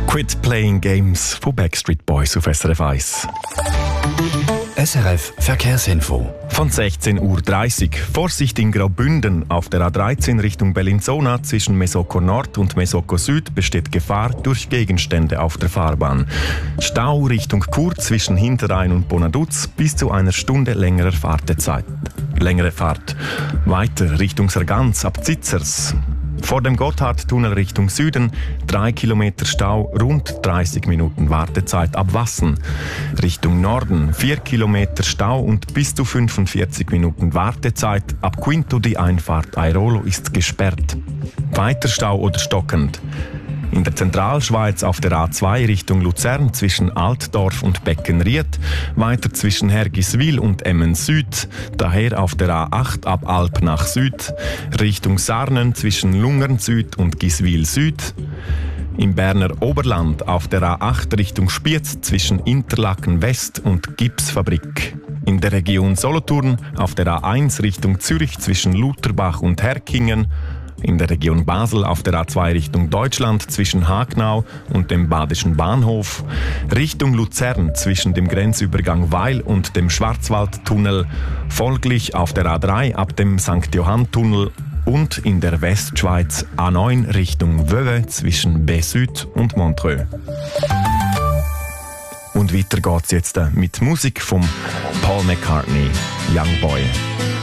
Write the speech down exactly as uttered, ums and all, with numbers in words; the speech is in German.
Quit Playing Games von Backstreet Boys auf S R F eins. S R F Verkehrsinfo. Von sechzehn Uhr dreißig. Vorsicht in Graubünden. Auf der A dreizehn Richtung Bellinzona zwischen Mesoko Nord und Mesoko Süd besteht Gefahr durch Gegenstände auf der Fahrbahn. Stau Richtung Chur zwischen Hinterrhein und Bonaduz bis zu einer Stunde längerer Fahrtezeit. Längere Fahrt. Weiter Richtung Sargans ab Zitzers. Vor dem Gotthardtunnel Richtung Süden drei Kilometer Stau, rund dreißig Minuten Wartezeit ab Wassen. Richtung Norden vier Kilometer Stau und bis zu fünfundvierzig Minuten Wartezeit. Ab Quinto die Einfahrt Airolo ist gesperrt. Weiter Stau oder stockend. In der Zentralschweiz auf der A zwei Richtung Luzern zwischen Altdorf und Beckenried, weiter zwischen Hergiswil und Emmen Süd, daher auf der A acht ab Alp nach Süd, Richtung Sarnen zwischen Lungern Süd und Giswil Süd, im Berner Oberland auf der A acht Richtung Spiez zwischen Interlaken West und Gipsfabrik. In der Region Solothurn auf der A eins Richtung Zürich zwischen Lutherbach und Herkingen, in der Region Basel auf der A zwei Richtung Deutschland zwischen Hagnau und dem Badischen Bahnhof, Richtung Luzern zwischen dem Grenzübergang Weil und dem Schwarzwaldtunnel, folglich auf der A drei ab dem Sankt Johann-Tunnel und in der Westschweiz A neun Richtung Vevey zwischen B-Süd und Montreux. Und weiter geht's jetzt mit Musik von Paul McCartney, Young Boy.